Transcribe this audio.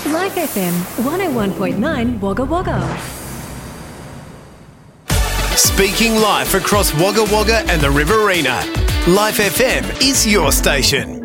Life FM 101.9 Wagga Wagga. Speaking live across Wagga Wagga and the Riverina, Life FM is your station.